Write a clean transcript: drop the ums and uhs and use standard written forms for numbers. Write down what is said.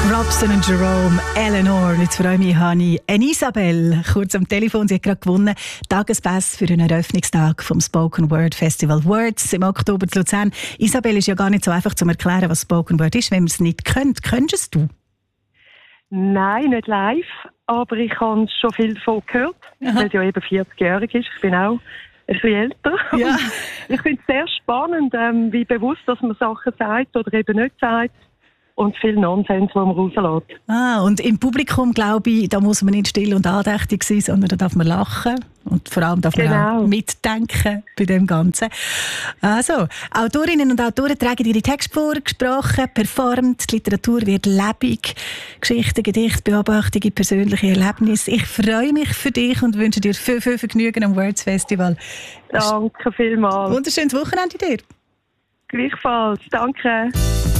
Robson und Jerome, Eleanor. Jetzt freue ich mich, habe ich eine Isabel kurz am Telefon. Sie hat gerade gewonnen. Tagespass für den Eröffnungstag vom Spoken Word Festival Words im Oktober in Luzern. Isabel, ist ja gar nicht so einfach zu erklären, was Spoken Word ist, wenn man es nicht kennt. Könntest du? Nein, nicht live, aber ich habe schon viel davon gehört, weil es ja eben 40-jährig ist. Ich bin auch ein bisschen älter. Ja. Ich finde es sehr spannend, wie bewusst, dass man Sachen sagt oder eben nicht sagt. Und viel Nonsens, den man rauslässt. Und im Publikum, glaube ich, da muss man nicht still und andächtig sein, sondern da darf man lachen. Und vor allem darf man auch mitdenken bei dem Ganzen. Also, Autorinnen und Autoren tragen ihre Texte vor, gesprochen, performt. Die Literatur wird lebendig. Geschichten, Gedichte, Beobachtungen, persönliche Erlebnisse. Ich freue mich für dich und wünsche dir viel Vergnügen am Words Festival. Danke vielmals. Wunderschönes Wochenende dir. Gleichfalls. Danke.